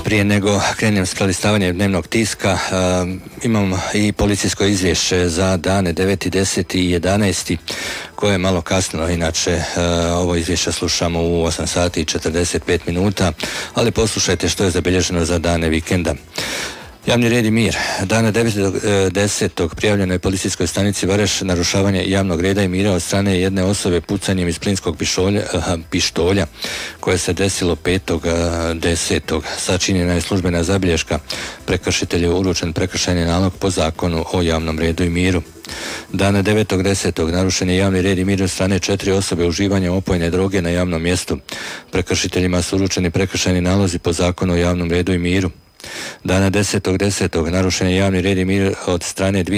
Prije nego krenem s prelistavanjem dnevnog tiska, imam i policijsko izvješće za dane 9., 10. i 11. koje je malo kasno, inače ovo izvješće slušamo u 8 sati i 45 minuta, ali poslušajte što je zabilježeno za dane vikenda. Javni red i mir. Dana 9.10. prijavljeno je policijskoj stanici Vareš narušavanje javnog reda i mira od strane jedne osobe pucanjem iz plinskog pištolja koje se desilo 5.10. Sačinjena je službena zabilješka. Prekršitelj je uručen prekršajni nalog po zakonu o javnom redu i miru. Dana 9.10. narušen je javni red i mir od strane 4 osobe uživanjem opojne droge na javnom mjestu. Prekršiteljima su uručeni prekršajni nalozi po zakonu o javnom redu i miru. Dana 10.10. narušen je javni red i mir od strane